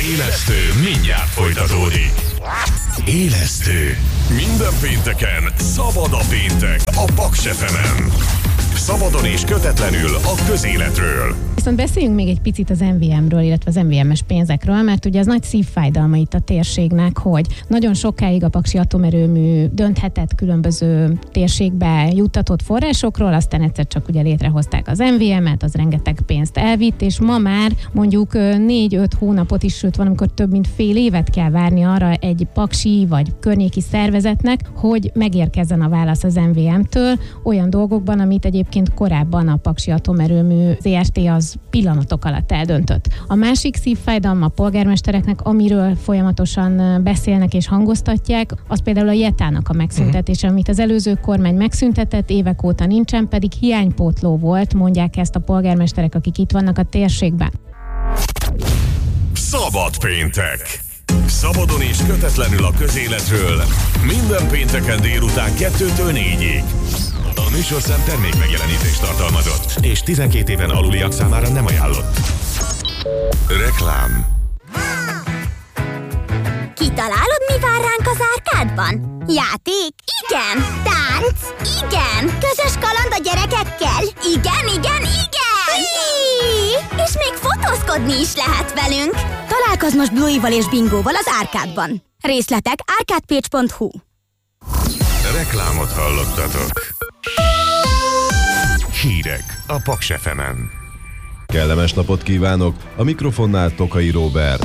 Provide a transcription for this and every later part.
Élesztő mindjárt folytatódik. Élesztő. Minden pénteken szabad a péntek a Paks FM-en. Szabadon és kötetlenül a közéletről. Viszont beszéljünk még egy picit az MVM-ről, illetve az MVM-es pénzekről, mert ugye az nagy szívfájdalma itt a térségnek, hogy nagyon sokáig a Paksi Atomerőmű dönthetett különböző térségbe juttatott forrásokról, aztán egyszer csak ugye létrehozták az MVM-et, az rengeteg pénzt elvitt, és ma már mondjuk 4-5 hónapot is, sőt van, amikor több mint fél évet kell várni arra egy paksi vagy környéki szervezetnek, hogy megérkezzen a válasz az MVM-től olyan dolgokban, amit egyébként korábban a Paksi Atomerőmű ZRT az pillanatok alatt eldöntött. A másik szívfájdalma a polgármestereknek, amiről folyamatosan beszélnek és hangoztatják, az például a JETA-nak a megszüntetése, amit az előző kormány megszüntetett, évek óta nincsen, pedig hiánypótló volt, mondják ezt a polgármesterek, akik itt vannak a térségben. Szabad péntek! Szabadon és kötetlenül a közéletről minden pénteken délután 2-től 4-ig. A műsorszám termékmegjelenítést tartalmazott, és 12 éven aluliak számára nem ajánlott. Reklám. Kitalálod, mi vár ránk az árkádban? Játék? Igen! Tánc? Igen! Közös kaland a gyerekekkel? Igen! És még fotózkodni is lehet velünk! Találkozz most Bluey-val és Bingóval az árkádban. Részletek arcadepage.hu. Reklámot hallottatok. Hírek a Paks FM-en. Kellemes napot kívánok! A mikrofonnál Tokai Róbert.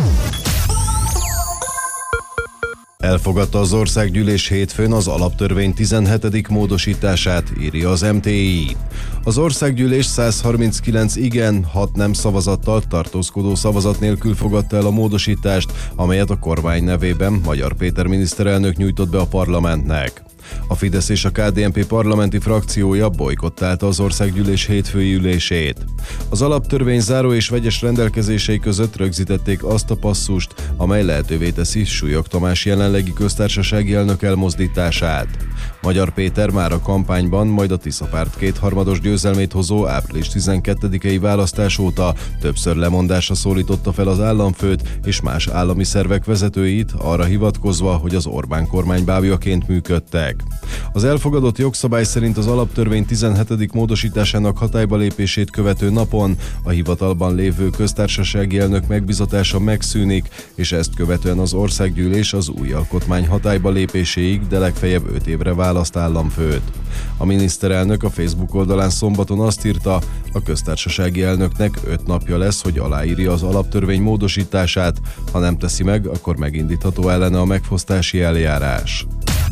Elfogadta az országgyűlés hétfőn az alaptörvény 17. módosítását, írja az MTI. Az országgyűlés 139 igen, 6 nem szavazattal, tartózkodó szavazat nélkül fogadta el a módosítást, amelyet a kormány nevében Magyar Péter miniszterelnök nyújtott be a parlamentnek. A Fidesz és a KDNP parlamenti frakciója bojkottálta az országgyűlés hétfői ülését. Az alaptörvény záró és vegyes rendelkezései között rögzítették azt a passzust, amely lehetővé teszi Súlyog Tamás jelenlegi köztársasági elnök elmozdítását. Magyar Péter már a kampányban, majd a Tisza párt kétharmados győzelmét hozó április 12-i választás óta többször lemondásra szólította fel az államfőt és más állami szervek vezetőit, arra hivatkozva, hogy az Orbán kormány bábjaként működtek. Az elfogadott jogszabály szerint az alaptörvény 17. módosításának hatályba lépését követő napon a hivatalban lévő köztársasági elnök megbizatása megszűnik, és ezt követően az országgyűlés az új alkotmány hatályba lépéséig, de legfeljebb 5 évre választ államfőt. A miniszterelnök a Facebook oldalán szombaton azt írta, a köztársasági elnöknek 5 napja lesz, hogy aláírja az alaptörvény módosítását, ha nem teszi meg, akkor megindítható ellene a megfosztási eljárás.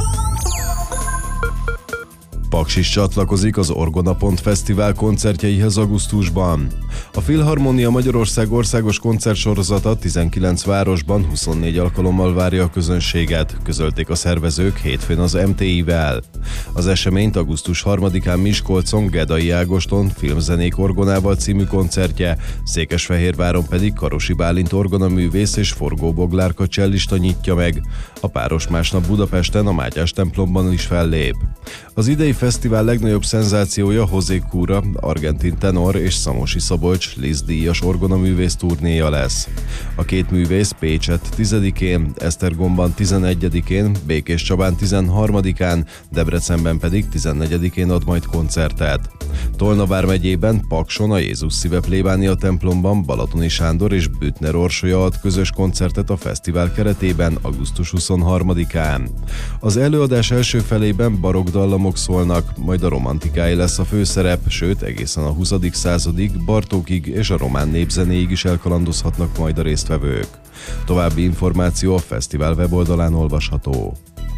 Paks is csatlakozik az Orgona.pont Fesztivál koncertjeihez augusztusban. A Filharmonia Magyarország országos koncertsorozata 19 városban 24 alkalommal várja a közönséget, közölték a szervezők hétfőn az MTI-vel. Az eseményt augusztus 3-án Miskolcon Gedai Ágoston Filmzenék Orgonával című koncertje, Székesfehérváron pedig Karosi Bálint orgonaművész és Forgó Boglárka csellista nyitja meg. A páros másnap Budapesten a Mátyás templomban is fellép. Az idei fesztivál legnagyobb szenzációja José Cura, argentin tenor és Szamosi Szabolcs Liszt díjas orgonaművész turnéja lesz. A két művész Pécset 10-én, Esztergomban 11-én, Békéscsabán 13-án, Debrecenben pedig 14-én ad majd koncertet. Tolna vármegyében, Pakson a Jézus Szíve plébánia templomban Balatoni Sándor és Büttner Orsolya ad közös koncertet a fesztivál keretében augusztus 23-án. Az előadás első felében barokk dallamok szólnak, majd a romantikáé lesz a főszerep, sőt egészen a 20. századig, Bartókig és a román népzenéig is elkalandozhatnak majd a résztvevők. További információ a fesztivál weboldalán olvasható.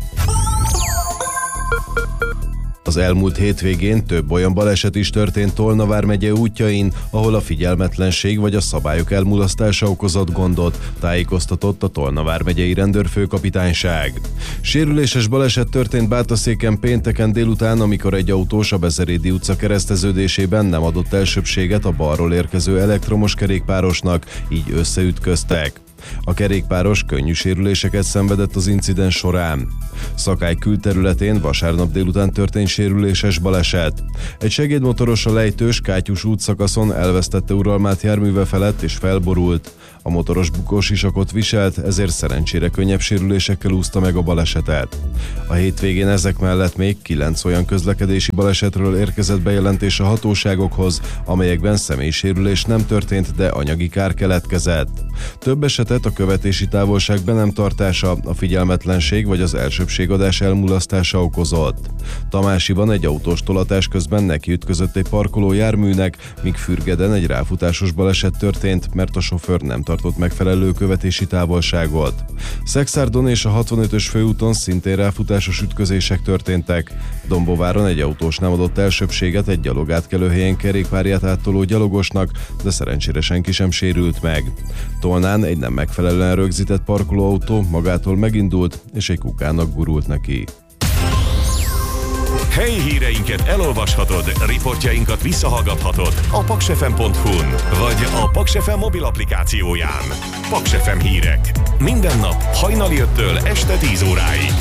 Az elmúlt hétvégén több olyan baleset is történt Tolna vármegye útjain, ahol a figyelmetlenség vagy a szabályok elmulasztása okozott gondot, tájékoztatott a Tolna vármegyei rendőrfőkapitányság. Sérüléses baleset történt Bátaszéken pénteken délután, amikor egy autós a Bezerédi utca kereszteződésében nem adott elsőbbséget a balról érkező elektromos kerékpárosnak, így összeütköztek. A kerékpáros könnyű sérüléseket szenvedett az incidens során. Szakály külterületén vasárnap délután történt sérüléses baleset. Egy segédmotoros a Lejtős-Kátyus útszakaszon elvesztette uralmát járműve felett és felborult. A motoros bukósisakot viselt, ezért szerencsére könnyebb sérülésekkel úszta meg a balesetet. A hétvégén ezek mellett még 9 olyan közlekedési balesetről érkezett bejelentés a hatóságokhoz, amelyekben személysérülés nem történt, de anyagi kár keletkezett. Több esetet a követési távolság be nem tartása, a figyelmetlenség vagy az elsőbbségadás elmulasztása okozott. Tamásiban egy autós tolatás közben nekiütközött egy parkoló járműnek, míg Fürgeden egy ráfutásos baleset történt, mert a sofőr nem tartott megfelelő követési távolságot. Szexárdon és a 65-ös főúton szintén ráfutásos ütközések történtek. Dombováron egy autós nem adott elsőbbséget egy gyalogátkelőhelyen kerékpárját áttoló gyalogosnak, de szerencsére senki sem sérült meg. Tolnán egy nem megfelelően rögzített parkolóautó magától megindult, és egy kukának gurult neki. Helyi híreinket elolvashatod, riportjainkat visszahallgathatod a paksfm.hu-n vagy a Paks FM mobil applikációján. Paks FM hírek. Minden nap hajnali 5-től este 10 óráig.